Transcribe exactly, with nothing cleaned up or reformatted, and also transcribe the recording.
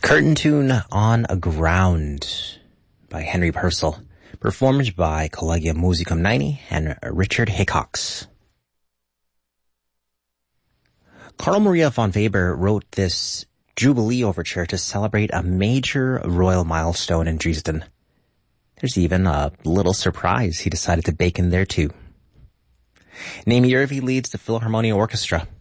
Curtain tune On a Ground by Henry Purcell, performed by Collegium Musicum ninety and Richard Hickox. Carl Maria von Weber wrote this Jubilee Overture to celebrate a major royal milestone in Dresden. There's even a little surprise he decided to bake in there too. Naomi Irving leads the Philharmonia Orchestra.